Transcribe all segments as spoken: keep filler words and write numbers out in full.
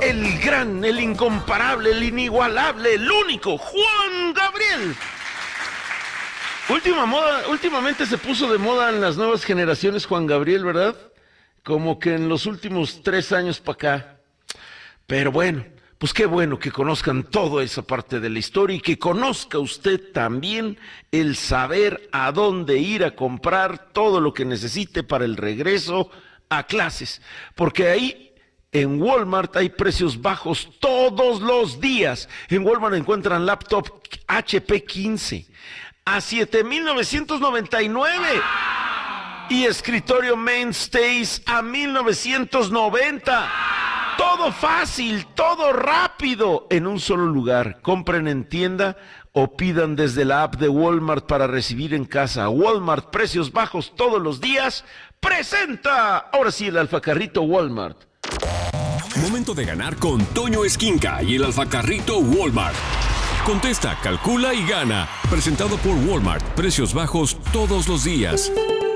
el gran, el incomparable, el inigualable, el único, Juan Gabriel. Última moda, últimamente se puso de moda en las nuevas generaciones Juan Gabriel, ¿verdad? Como que en los últimos tres años para acá. Pero bueno, pues qué bueno que conozcan toda esa parte de la historia y que conozca usted también el saber a dónde ir a comprar todo lo que necesite para el regreso a clases. Porque ahí en Walmart hay precios bajos todos los días. En Walmart encuentran laptop H P quince a siete mil novecientos noventa y nueve y escritorio Mainstays a mil novecientos noventa. Todo fácil, todo rápido, en un solo lugar. Compren en tienda o pidan desde la app de Walmart para recibir en casa. Walmart, precios bajos todos los días, presenta. Ahora sí, el alfacarrito Walmart. Momento de ganar con Toño Esquinca y el alfacarrito Walmart. Contesta, calcula y gana. Presentado por Walmart, precios bajos todos los días.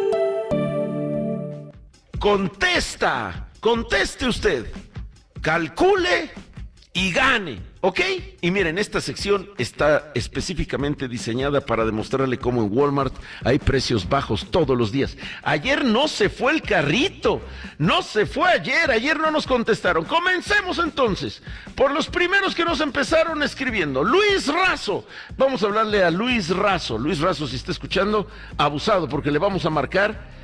Contesta, conteste usted. Calcule y gane, ¿ok? Y miren, esta sección está específicamente diseñada para demostrarle cómo en Walmart hay precios bajos todos los días. Ayer no se fue el carrito, no se fue ayer, ayer no nos contestaron. Comencemos entonces por los primeros que nos empezaron escribiendo. Luis Razo, vamos a hablarle a Luis Razo. Luis Razo, si está escuchando, abusado, porque le vamos a marcar